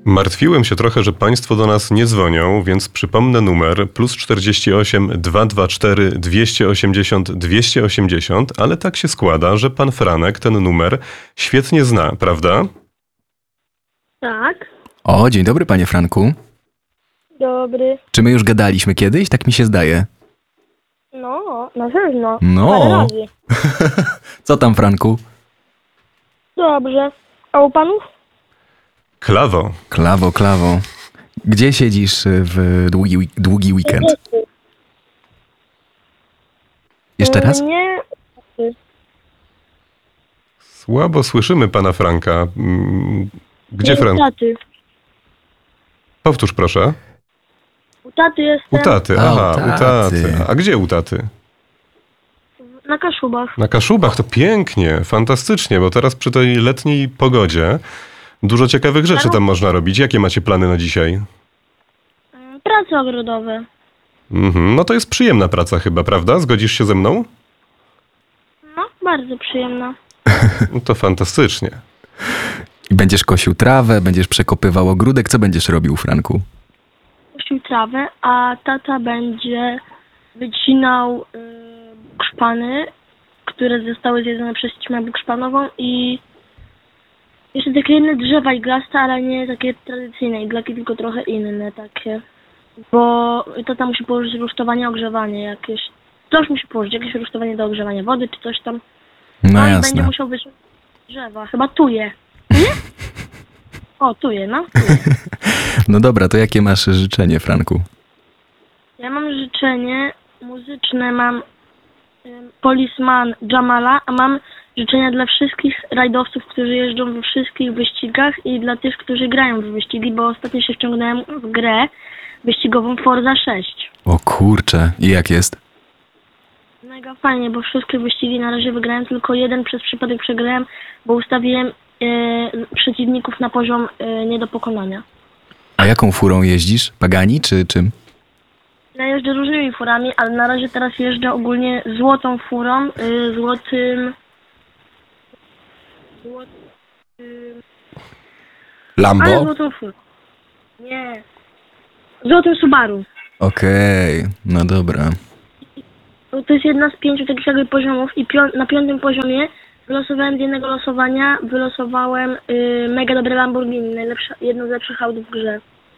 Martwiłem się trochę, że państwo do nas nie dzwonią, więc przypomnę numer +48 224 280 280, ale tak się składa, że pan Franek ten numer świetnie zna, prawda? Tak. O, dzień dobry, panie Franku. Dobry. Czy my już gadaliśmy kiedyś? Tak mi się zdaje. No, na pewno. No. Parę razy. Co tam, Franku? Dobrze. A u panów? Klawo. Klawo, klawo. Gdzie siedzisz w długi weekend? Jeszcze raz? Nie. Słabo słyszymy pana Franka. Gdzie Frank? U taty. Powtórz proszę. U taty U jestem. taty, A, aha, u u taty. taty. A gdzie u taty? Na Kaszubach. Na Kaszubach, to pięknie, fantastycznie, bo teraz przy tej letniej pogodzie dużo ciekawych rzeczy tam można robić. Jakie macie plany na dzisiaj? Prace ogrodowe. No to jest przyjemna praca chyba, prawda? Zgodzisz się ze mną? No, bardzo przyjemna. No to fantastycznie. I będziesz kosił trawę, będziesz przekopywał ogródek. Co będziesz robił, Franku? Puścił trawę, a tata będzie wycinał bukszpany, które zostały zjedzone przez ćmę bukszpanową i jeszcze takie inne drzewa iglaste, ale nie takie tradycyjne iglaki, tylko trochę inne takie. Bo tata musi położyć rusztowanie, ogrzewanie jakieś. Coś musi położyć, jakieś rusztowanie do ogrzewania wody czy coś tam. No I będzie jasne. musiał wyciąć drzewa. Chyba tu je. Nie? O, tu je, no. Tu je. No dobra, to jakie masz życzenie, Franku? Ja mam życzenie muzyczne, mam Policeman Jamala, a mam życzenia dla wszystkich rajdowców, którzy jeżdżą we wszystkich wyścigach i dla tych, którzy grają w wyścigi, bo ostatnio się wciągnąłem w grę wyścigową Forza 6. O kurczę, i jak jest? Mega fajnie, bo wszystkie wyścigi na razie wygrałem, tylko jeden przez przypadek przegrałem, bo ustawiłem przeciwników na poziom nie do pokonania. A jaką furą jeździsz? Pagani czy czym? Ja jeżdżę różnymi furami, ale na razie teraz jeżdżę ogólnie złotą furą, złotym... Lambo? Ale złotą furą. Nie. Złotym Subaru. Okej, no dobra. To jest jedna z 5 takich jakby poziomów i na 5. poziomie wylosowałem z jednego losowania, wylosowałem mega dobre Lamborghini, jedno z lepszych aut w grze.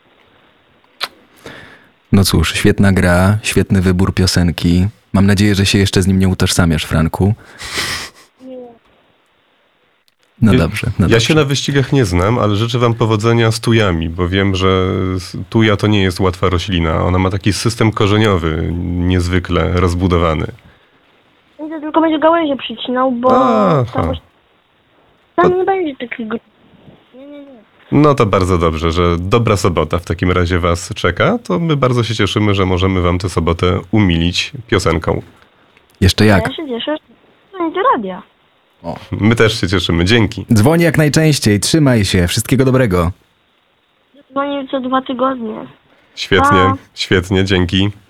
No cóż, świetna gra, świetny wybór piosenki. Mam nadzieję, że się jeszcze z nim nie utożsamiasz, Franku. No dobrze, no Ja dobrze. się na wyścigach nie znam, ale życzę wam powodzenia z tujami, bo wiem, że tuja to nie jest łatwa roślina. Ona ma taki system korzeniowy niezwykle rozbudowany. Widzę, tylko będzie gałęzie przycinał, bo Aha. tam nie będzie takiego... Nie. No to bardzo dobrze, że dobra sobota w takim razie was czeka. To my bardzo się cieszymy, że możemy wam tę sobotę umilić piosenką. Jeszcze jak? Ja się cieszę, że będzie radia. My też się cieszymy. Dzięki. Dzwoń jak najczęściej, trzymaj się, wszystkiego dobrego. Dzwonię co 2 tygodnie. Świetnie, A. świetnie, dzięki.